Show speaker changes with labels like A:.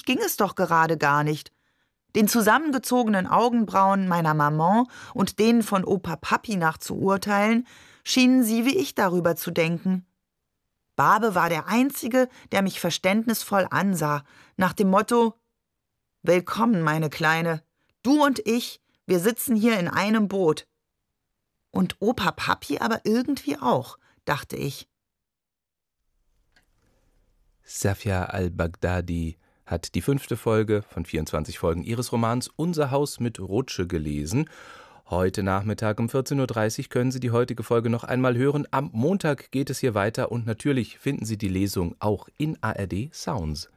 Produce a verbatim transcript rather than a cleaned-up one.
A: mich ging es doch gerade gar nicht. Den zusammengezogenen Augenbrauen meiner Maman und denen von Opa Papi nach zu urteilen, schienen sie wie ich darüber zu denken. Barbe war der Einzige, der mich verständnisvoll ansah, nach dem Motto: »Willkommen, meine Kleine. Du und ich, wir sitzen hier in einem Boot.« Und Opa Papi aber irgendwie auch, dachte ich.
B: Safia al-Baghdadi hat die fünfte Folge von vierundzwanzig Folgen ihres Romans »Unser Haus mit Rutsche« gelesen. Heute Nachmittag um vierzehn Uhr dreißig können Sie die heutige Folge noch einmal hören. Am Montag geht es hier weiter und natürlich finden Sie die Lesung auch in A R D Sounds.